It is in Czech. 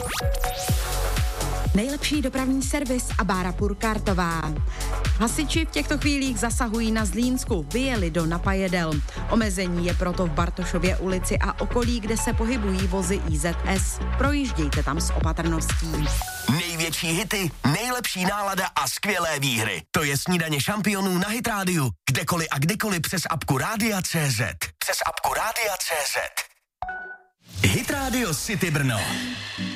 Nejlepší dopravní servis a Bára Purkartová. Hasiči v těchto chvílích zasahují na Zlínsku, vyjeli do Napajedel. Omezení je proto v Bartošově ulici a okolí, kde se pohybují vozy IZS. Projíždějte tam s opatrností. Největší hity, nejlepší nálada a skvělé výhry. To je Snídaně šampionů na Hit Rádiu. Kdekoliv a kdykoliv přes apku Rádia.cz. Přes apku Rádia.cz. Hit Radio City Brno.